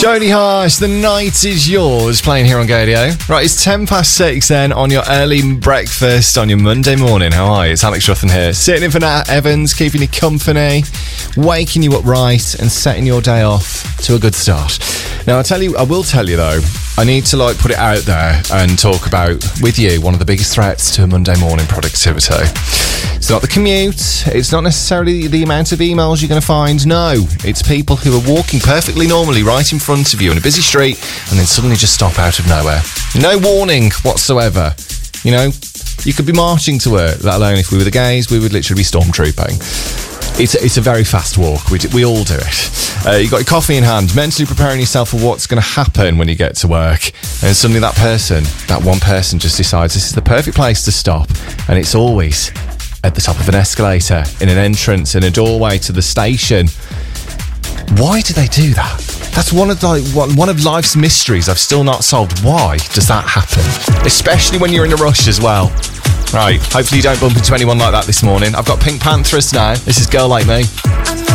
Jodie Harsh, The Night Is Yours, playing here on Gadio. Right, it's 6:10 then on your early breakfast on your Monday morning. How are you? It's Alex Ruffin here, sitting in for Nat Evans, keeping you company, waking you up right and setting your day off to a good start. Now, I will tell you though, I need to put it out there and talk about with you one of the biggest threats to a Monday morning productivity. It's not the commute, it's not necessarily the amount of emails you're going to find, no, it's people who are walking perfectly normally right in front of you in a busy street and then suddenly just stop out of nowhere. No warning whatsoever. You know, you could be marching to work, let alone if we were the gays, we would literally be stormtrooping. It's a very fast walk. We all do it. You've got your coffee in hand, mentally preparing yourself for what's going to happen when you get to work. And suddenly that one person just decides this is the perfect place to stop. And it's always at the top of an escalator, in an entrance, in a doorway to the station. Why do they do that? That's one of life's mysteries I've still not solved. Why does that happen? Especially when you're in a rush as well. Right, hopefully you don't bump into anyone like that this morning. I've got Pink Panthers now. This is Girl Like Me.